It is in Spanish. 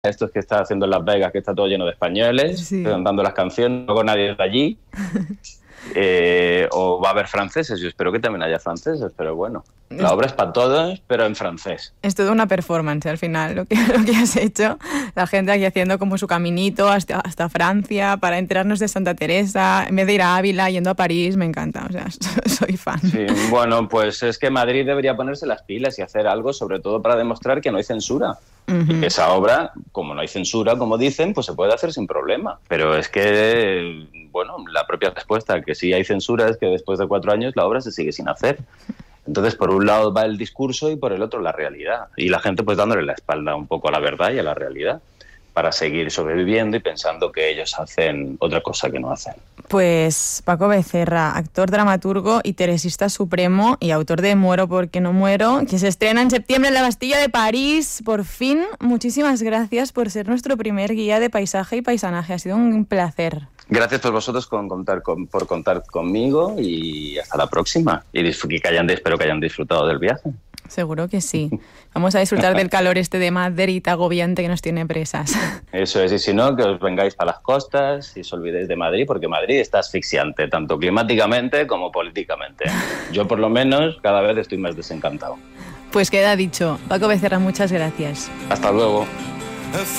estos que está haciendo en Las Vegas, que está todo lleno de españoles, Sí. cantando las canciones, luego nadie de allí. O va a haber franceses, yo espero que también haya franceses, pero bueno, la obra es para todos, pero en francés. Es toda una performance al final lo que has hecho. La gente aquí haciendo como su caminito hasta Francia para enterarnos de Santa Teresa, en vez de ir a Ávila, yendo a París, me encanta, o sea, soy fan. Sí, bueno, pues es que Madrid debería ponerse las pilas y hacer algo, sobre todo para demostrar que no hay censura. Y que esa obra, como no hay censura, como dicen, pues se puede hacer sin problema. Pero es que, bueno, la propia respuesta que sí hay censura es que después de 4 años la obra se sigue sin hacer. Entonces, por un lado va el discurso y por el otro la realidad. Y la gente pues dándole la espalda un poco a la verdad y a la realidad para seguir sobreviviendo y pensando que ellos hacen otra cosa que no hacen. Pues Paco Becerra, actor, dramaturgo y teresista supremo y autor de Muero porque no muero, que se estrena en septiembre en la Bastilla de París. Por fin, muchísimas gracias por ser nuestro primer guía de paisaje y paisanaje. Ha sido un placer. Gracias por vosotros por contar conmigo y hasta la próxima. Y espero que hayan disfrutado del viaje. Seguro que sí. Vamos a disfrutar del calor de Madrid agobiante que nos tiene presas. Eso es, y si no, que os vengáis para las costas y os olvidéis de Madrid, porque Madrid está asfixiante, tanto climáticamente como políticamente. Yo, por lo menos, cada vez estoy más desencantado. Pues queda dicho. Paco Becerra, muchas gracias. Hasta luego.